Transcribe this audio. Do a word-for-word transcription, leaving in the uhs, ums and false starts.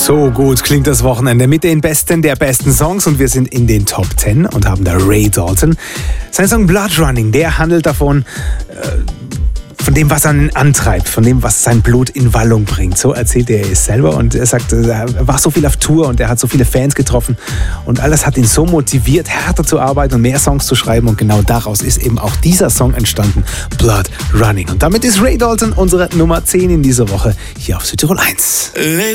So gut klingt das Wochenende mit den Besten der besten Songs und wir sind in den Top zehn und haben da Ray Dalton. Sein Song Blood Running, der handelt davon, äh, von dem, was er antreibt, von dem, was sein Blut in Wallung bringt. So erzählt er es selber und er sagt, er war so viel auf Tour und er hat so viele Fans getroffen und alles hat ihn so motiviert, härter zu arbeiten und mehr Songs zu schreiben und genau daraus ist eben auch dieser Song entstanden, Blood Running. Und damit ist Ray Dalton unsere Nummer zehn in dieser Woche hier auf Südtirol eins.